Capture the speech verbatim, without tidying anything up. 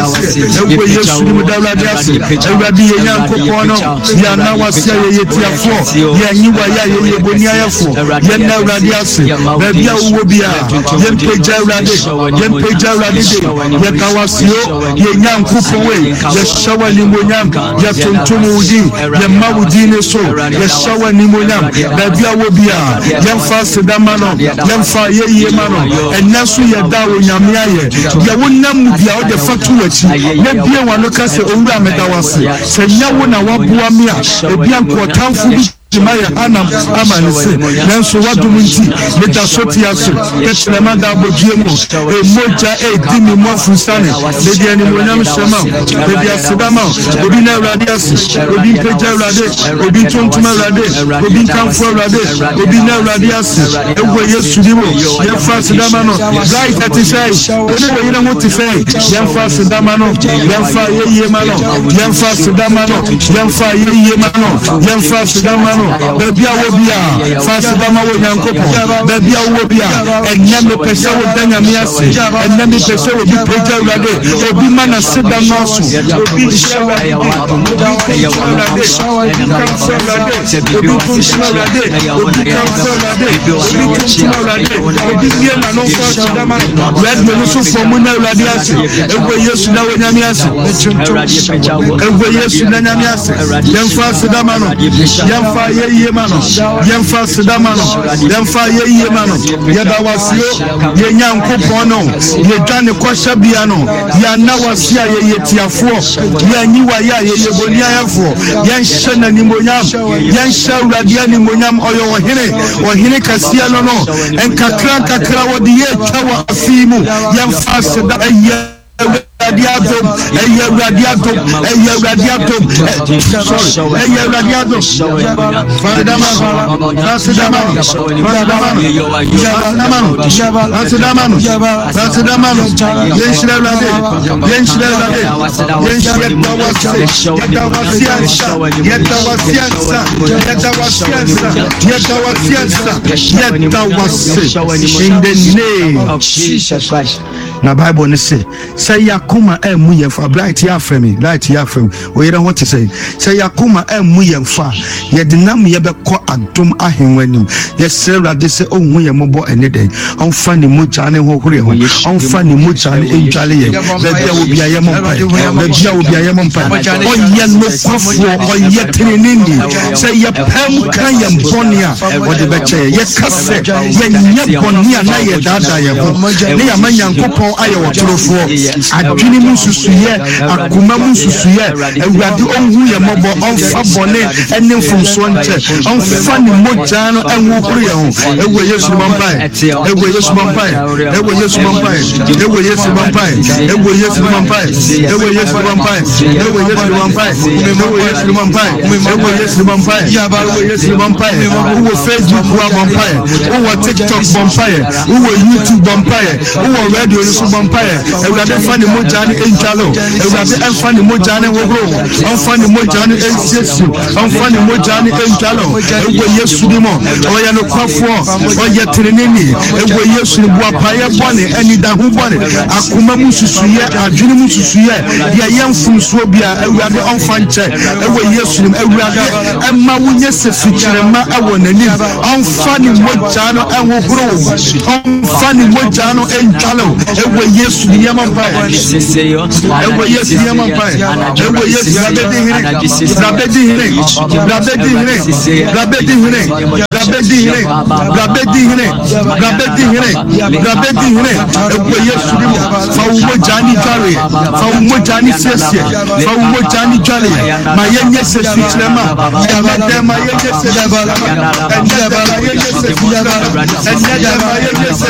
ewe Yesu ni mudawrade ase ewrade ye Nyankopon no ya na wase ye tiafo ye nyiwa ya ye bonia yefo ye na ewrade ase ba bia wo bia ye mpeja ewrade ye mpeja ewrade de ye kawasio ye Nyankopon we ye shawa ni monyam ye tontomu udi ye mawudi ne so ye shawa ni monyam ba bia wo bia ye mfa sedama no ye mfa ye ye ma no enaso ye da wo nyame aye ye wonam bia wo de fatu wachi ne bia wano kase owura medawase se nyawo na waboa me a ebia nkotamfo bi Maya Anam Amanse, Nanso Wadumunti, Meta Sotiaso, Petlemanda Bogiemo, a Moja a Dimi Mofusane, Lady Animonam Shama, Lady Asadama, Obina Radias, Obin Peja Rade, Obin Tontuma Rade, Obin Camfor Rade, Obina Radias, Ewe Yesudibo, Yamfas Damano, right at his eye, whatever you don't want to say, Yamfas Damano, Yamfa Yemano, Yamfas Damano, Yamfa Yemano, Yamfas Damano. Baby awobia fast dama wo Nyankopon baby awobia enye me pese wo danya me ase enye me pese wo bi preja urade obi mana seda noso obi shawa obi urade obi function urade obi council urade obi function urade obi ye na no fast dama red me no so formu na urade ase ewe Yesu na wo nyame ase ewe Yesu na nyame ase yem fast dama no yem fa ye mano yem fa sedama no yem fa ye ye mano ye da wasio ye Nyankopon no ye dwane kwasha bia no ya na wasia ye ye tiafo ye nyiwa ya ye ye bonia yafo ye nhye na nimonyam ye nhye urade ni monyam oyo ohene ohene kasia no no enkakra kakra wodi ye twa afimu yem fa sedama ye Radiato, Aya Radiato, Aya Radiato, sorry, Aya Radiato, Fadama, Rasidama, Fadama, Yabanama, Rasidama, Rasidama, Yenshirade, Yenshirade, Yenshirade, Yetawasiansa, Yetawasiansa, Yetawasiansa, Yetawasiansa, in the name of Jesus Christ. Na Bible ne say say yakuma emu yemfa bright ya frame light ya frame we don't want to say say yakuma emu yemfa ye dinam ye bekọ adom ahenwanim ye serade say onhu ye mobo enede onfa ni moja ne ho hore ho onfa ni moja ne entwale ye bebia obi aye mompa bebia obi aye mompa oye no kwafo oye trenini say ye pem kan ye bonia o de beche ye kase ye nya bonia na ye dada ye ho ne ya manyankopon aye wotrofo adwini mususuye akuma mususuye ewurade onhu ye mobo onfa bone ene mfumso nche onfa ni moja no enwo kure ye ho ewe Yesu mampai ewe Yesu mampai ewe Yesu mampai ewe Yesu mampai ewe Yesu mampai ewe Yesu mampai ewe Yesu mampai ewe Yesu mampai ewe Yesu mampai ewe Yesu mampai uwo Facebook wa mampai uwo TikTok mampai uwo YouTube mampai uwo radio vampire ewurade fa ni moja ni enjalo ewurade enfa ni moja ni wogro enfa ni moja ni ensiesu enfa ni moja ni enjalo ewe Yesu ni mo oya no kwafo oya treneni ewe Yesu ni bua paye bone eni da hu bone akuma mususuye adwini mususuye ya yemfumso bia ewurade onfa nche ewe Yesu ni ewurade emma wunye sefikirema ewo nani onfa ni moja no enwogro onfa ni moja no enjalo ewe Yesu ni yamampai ewe Yesu ni yamampai ewe Yesu rabedi hire rabedi hire rabedi hire rabedi hire rabedi hire rabedi hire rabedi hire rabedi hire ewe Yesu ni fa umo jani jare fa umo jani sesie fa umo jani jare ma yenye sesie chlema ema ma yenye sesie ema ma yenye sesie ema ma yenye